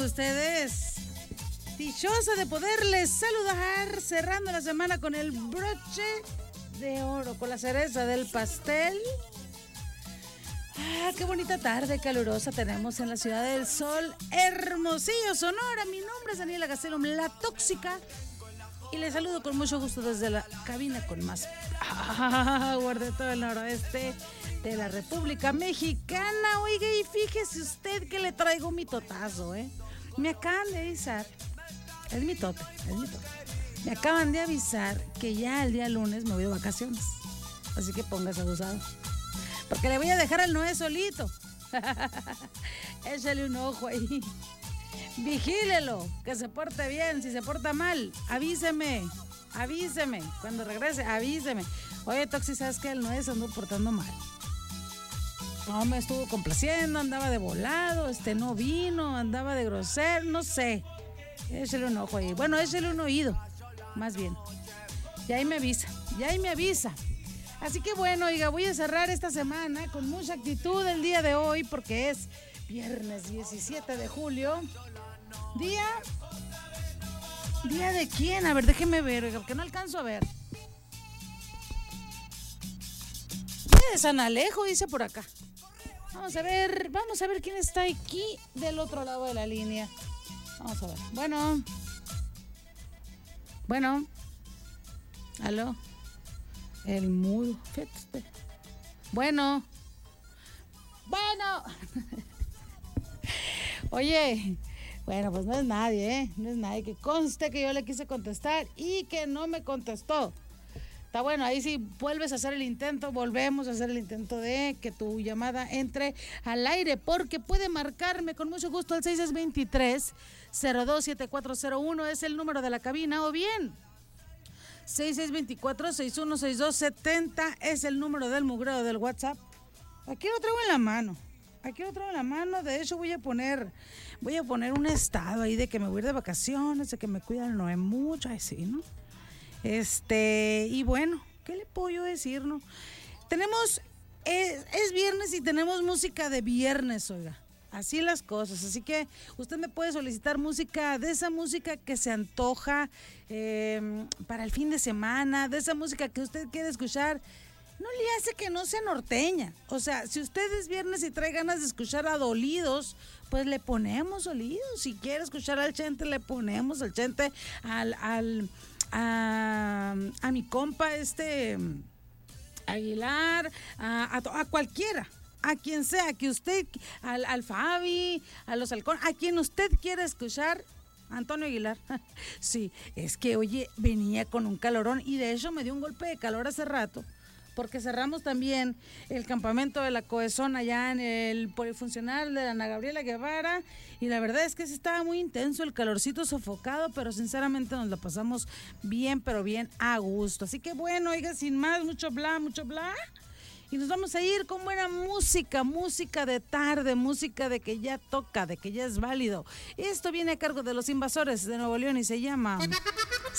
ustedes. Dichosa de poderles saludar, cerrando la semana con el broche de oro, con la cereza del pastel. Qué bonita tarde calurosa tenemos en la Ciudad del Sol, Hermosillo, Sonora. Mi nombre es Daniela Gastelum, la tóxica, y les saludo con mucho gusto desde la cabina con más power de todo el noroeste de la República Mexicana. Oiga, y fíjese usted que le traigo mi totazo, Me acaban de avisar, es mi tote. Me acaban de avisar que ya el día lunes me voy de vacaciones, así que póngase abusado, porque le voy a dejar al Noé solito. Échale un ojo ahí. Vigílelo, que se porte bien. Si se porta mal, avíseme. Cuando regrese, avíseme. Oye, Toxi, ¿sabes qué? El Noé se andó portando mal. No me estuvo complaciendo, andaba de volado, no vino, andaba de grosero, no sé. Échale un ojo ahí. Bueno, échale un oído, más bien. Y ahí me avisa. Así que bueno, oiga, voy a cerrar esta semana con mucha actitud el día de hoy, porque es viernes 17 de julio. ¿Día de quién? A ver, déjeme ver, oiga, porque no alcanzo a ver. Día de San Alejo, dice por acá. Vamos a ver quién está aquí del otro lado de la línea. Vamos a ver. Bueno. ¿Aló? El mudo. Fíjate. Bueno. Oye, bueno, pues no es nadie, No es nadie. Que conste que yo le quise contestar y que no me contestó. Está bueno, ahí sí volvemos a hacer el intento de que tu llamada entre al aire, porque puede marcarme con mucho gusto al 6623-027401, es el número de la cabina, o bien 6624-616270 es el número del mugreo del WhatsApp. Aquí lo traigo en la mano, de hecho voy a poner un estado ahí de que me voy a ir de vacaciones, de que me cuidan no es mucho, así, ¿no? Y bueno, ¿qué le puedo yo decir, no? Es viernes y tenemos música de viernes, oiga. Así las cosas, así que usted me puede solicitar música, de esa música que se antoja para el fin de semana, de esa música que usted quiere escuchar. No le hace que no sea norteña. O sea, si usted es viernes y trae ganas de escuchar a Dolidos, pues le ponemos Dolidos. Si quiere escuchar al Chente, le ponemos al Chente, a mi compa Aguilar, a cualquiera, a quien sea, que usted, al Fabi, a los Halcón, a quien usted quiera escuchar. Antonio Aguilar. Sí, es que oye, venía con un calorón y de hecho me dio un golpe de calor hace rato, porque cerramos también el campamento de la Cohezón allá por el funcional de la Ana Gabriela Guevara, y la verdad es que sí estaba muy intenso, el calorcito sofocado, pero sinceramente nos la pasamos bien, pero bien a gusto. Así que bueno, oiga, sin más, mucho bla, y nos vamos a ir con buena música de tarde, música de que ya toca, de que ya es válido. Esto viene a cargo de Los Invasores de Nuevo León y se llama